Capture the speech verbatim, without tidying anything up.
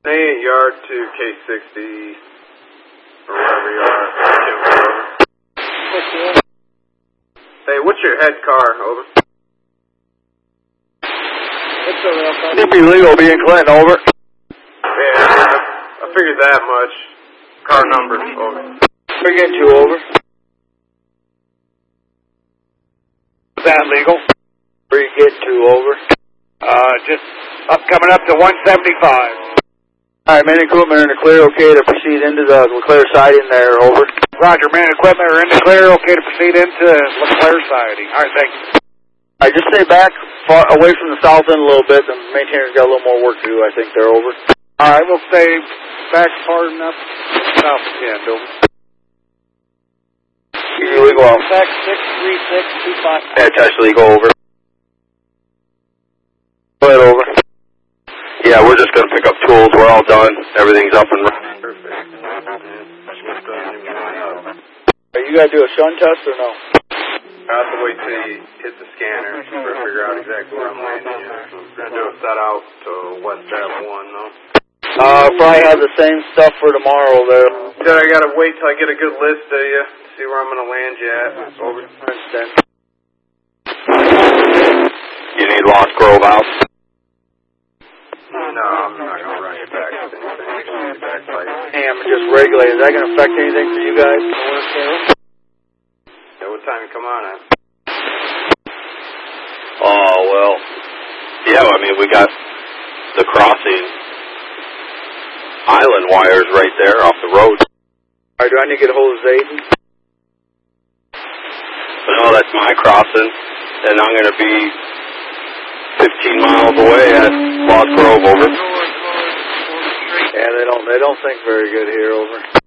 eight yard to K sixty, or wherever you are. Hey, what's your head car? Over. What's the rail car? It'd be legal to be in Clinton, over. Yeah, I, I figured that much. Car number, over. We're getting two, over. Is that legal? Where you getting to, over? Uh, just up, coming up to one seventy-five. All right, main equipment are in the clear, okay to proceed into the LeClaire siding there, over. Roger, man, equipment are in the clear, okay to proceed into LeClaire siding. All right, thank you. All right, just stay back, far away from the south end a little bit. The maintainer's got a little more work to do, I think they're over. All right, we'll stay back far enough south end, over. You're legal out. Back six three six two five. Yeah, touch legal, over. Go ahead, over. Yeah, we're just going to pick up tools. We're all done. Everything's up and running. Perfect. Are you got to do a shun test or no? I have to wait till you hit the scanner to figure out exactly where I'm landing. We're going to do a set out to West Ave one, though. Uh, probably have the same stuff for tomorrow there. Then I got to wait till I get a good list of you, see where I'm going to land you at. Over. Understand. You need Lost Grove out? No, I'm not going to run you back to anything. Back fight. Damn, just regulate. Is that going to affect anything for you guys? Yeah, what time you come on at? Oh, well. Yeah, I mean, we got the crossing island wires right there off the road. All right, do I need to get a hold of Zayden? No, that's my crossing, and I'm going to be fifteen miles away at Lost Grove, over. Yeah, they don't, they don't think very good here, over.